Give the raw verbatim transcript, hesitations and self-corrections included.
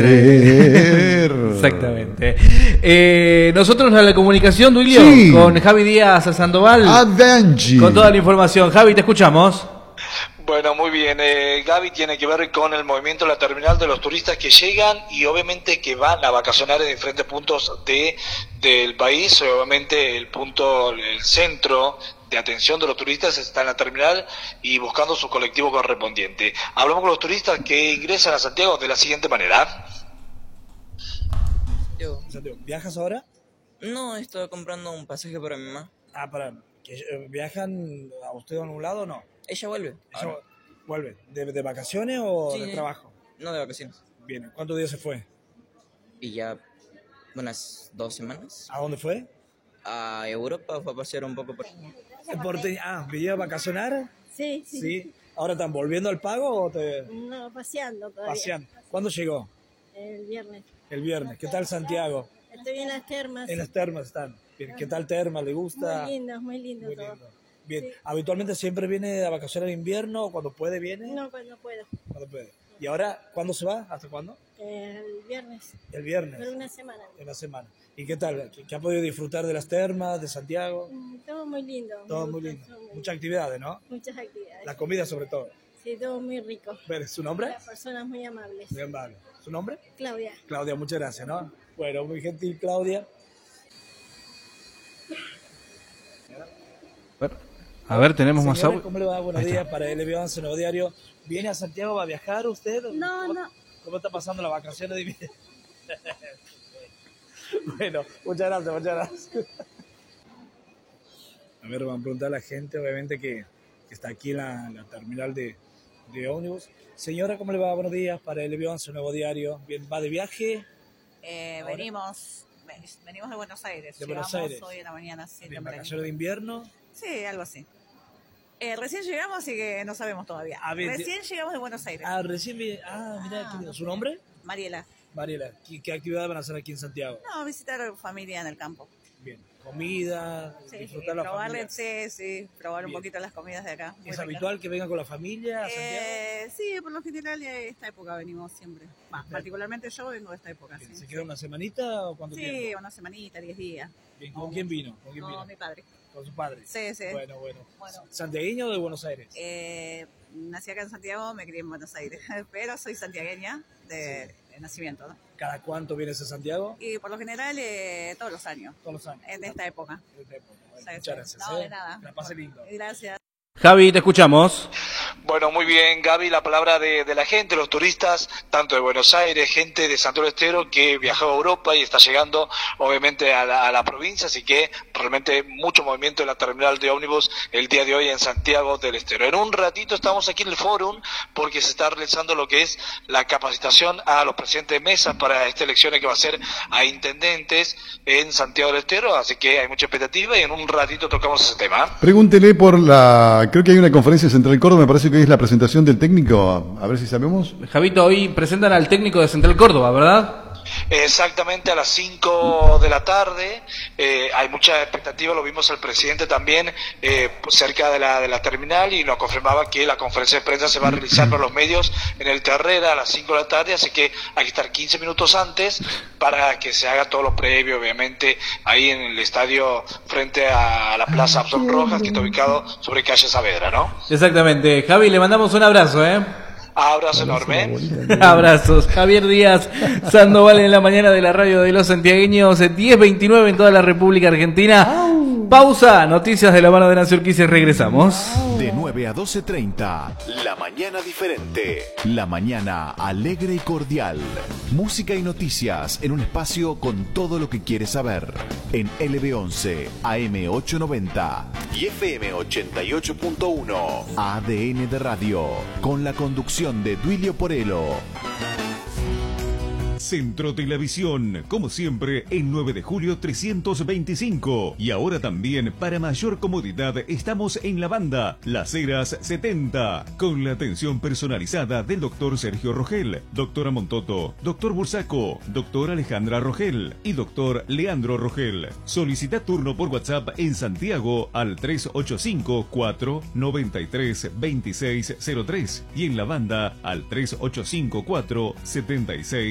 Exactamente. Eh, nosotros a la comunicación, Duilio, Sí. con Javi Díaz Sandoval. Avanchi. Con toda la información. Javi, te escuchamos. Bueno, muy bien. Eh, Gaby, tiene que ver con el movimiento de la terminal de los turistas que llegan y obviamente que van a vacacionar en diferentes puntos de del país. Obviamente el punto, el centro de atención de los turistas está en la terminal y buscando su colectivo correspondiente. Hablamos con los turistas que ingresan a Santiago de la siguiente manera. Santiago, ¿viajas ahora? No, estoy comprando un pasaje para mi mamá. Ah, para. ¿Que, eh, ¿Viajan a usted a un lado o no? Ella vuelve. Ella vuelve. ¿De, de vacaciones o Sí, de trabajo? No, de vacaciones. Bien. ¿Cuántos días se fue? Y ya unas dos semanas. ¿A dónde fue? A Europa, fue a pasear un poco por... Por te- ah, ¿venía a vacacionar? Sí, sí. Sí. ¿Ahora están volviendo al pago o te No, paseando todavía. pasean? ¿Cuándo llegó? El viernes. El viernes. ¿Qué tal Santiago? Estoy en las termas. En las termas están. Bien. ¿Qué tal termas? ¿Le gusta? Muy lindo, muy lindo Muy todo. lindo. Bien. Sí. ¿Habitualmente siempre viene a vacacionar en invierno o cuando puede viene? No, cuando puedo. Cuando puede. ¿Y ahora cuándo se va? ¿Hasta cuándo? El viernes. El viernes. Por una semana. En la semana. ¿Y qué tal? ¿Qué, qué ha podido disfrutar de las termas, de Santiago? Mm, Todo muy lindo. Todo me muy gusta, lindo. todo muy Muchas lindo. actividades, ¿no? Muchas actividades. La comida sobre todo. Sí, todo muy rico. Ver, ¿su nombre? Las personas muy amables. Muy amable. ¿Su nombre? Claudia. Claudia, muchas gracias, ¿no? Bueno, muy gentil, Claudia. A ver, tenemos más Señora, audio. ¿cómo le va? Buenos Ahí está. días para L B once Nuevo Diario. ¿Viene a Santiago? ¿Va a viajar usted? No, ¿Cómo, no. ¿Cómo está pasando las vacaciones de invierno? Bueno, muchas gracias, muchas gracias. A ver, van a preguntar a la gente, obviamente, que, que está aquí en la, en la terminal de, de ómnibus. Señora, ¿cómo le va? Buenos días para L B once Nuevo Diario. Bien, ¿va de viaje? Eh, Ahora. venimos ven- venimos de Buenos Aires. De Buenos Llegamos Aires. hoy en la mañana. Sí, Bien, temprano. ¿vacaciones de invierno? Sí, algo así. Eh, recién llegamos, así que no sabemos todavía. A ver, recién llegamos de Buenos Aires. Ah, recién vi... Ah, mira, Ah, ¿su nombre? Mariela. Mariela, ¿qué, qué actividades van a hacer aquí en Santiago? No, visitar a familia en el campo. Bien, comida, Sí, disfrutar la probarle, familia. sí, sí, probar Bien. un poquito las comidas de acá. Muy ¿Es ricas. habitual que vengan con la familia a Santiago? Eh, sí, por lo general de esta época venimos siempre. Bah, Esta- particularmente yo vengo de esta época. Bien, Sí, ¿se queda una semanita o cuánto sí tiempo? una semanita, diez días. Bien, ¿con quién vino? ¿Con quién No, vino? mi padre. Con su padre. Sí, sí. Bueno, bueno. Bueno. ¿Santiagueño o de Buenos Aires? Eh, nací acá en Santiago, me crié en Buenos Aires, pero soy santiagueña de, de nacimiento, ¿no? ¿Cada cuánto vienes a Santiago? Y por lo general eh, todos los años, Todos los años. en esta época. En esta época. Bueno, Sí, muchas sí. gracias. No, ¿eh? de nada. Que la pase lindo. Gracias. Javi, te escuchamos. Bueno, muy bien, Gaby, la palabra de, de la gente, los turistas, tanto de Buenos Aires, gente de Santiago del Estero que viajó a Europa y está llegando, obviamente, a la, a la provincia, así que realmente mucho movimiento en la terminal de ómnibus el día de hoy en Santiago del Estero. En un ratito estamos aquí en el fórum porque se está realizando lo que es la capacitación a los presidentes de mesas para estas elecciones que va a ser a intendentes en Santiago del Estero, así que hay mucha expectativa y en un ratito tocamos ese tema. Pregúntele por la... Creo que hay una conferencia en Central Córdoba, me parece que es la presentación del técnico. A ver si sabemos. Javito, hoy presentan al técnico de Central Córdoba, ¿verdad? Exactamente a las cinco de la tarde, eh, hay mucha expectativa, lo vimos al presidente también eh, cerca de la, de la terminal y nos confirmaba que la conferencia de prensa se va a realizar por los medios en el Terrera a las cinco de la tarde, así que hay que estar quince minutos antes para que se haga todo lo previo, obviamente, ahí en el estadio frente a la Plaza Abson Rojas, que está ubicado sobre calle Saavedra, ¿no? Exactamente. Javi, le mandamos un abrazo, ¿eh? Abrazo enorme. Abrazos. Javier Díaz Sandoval en la mañana de la radio de los santiagueños, diez veintinueve en toda la República Argentina. Pausa, noticias de la mano de Nancy Urquiza y regresamos. De nueve a doce treinta, La Mañana Diferente. La mañana alegre y cordial. Música y noticias en un espacio con todo lo que quieres saber. En L B once, A M ochocientos noventa y F M ochenta y ocho punto uno. A D N de Radio. Con la conducción de Duilio Porello. Centro Televisión, como siempre, en nueve de julio trescientos veinticinco. Y ahora también, para mayor comodidad, estamos en la banda Las Heras setenta, con la atención personalizada del doctor Sergio Rogel, doctora Montoto, doctor Bursaco, doctora Alejandra Rogel y doctor Leandro Rogel. Solicita turno por WhatsApp en Santiago al tres ocho cinco, cuatro nueve tres, dos seis cero tres y en la banda al tres ocho cinco, cuatro siete seis